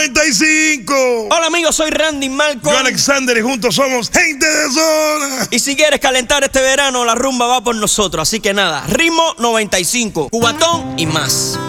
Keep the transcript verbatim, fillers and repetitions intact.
noventa y cinco. Hola amigos, soy Randy Malcolm. Yo Alexander y juntos somos Gente de Zona. Y si quieres calentar este verano, la rumba va por nosotros. Así que nada, ritmo noventa y cinco, cubatón y más.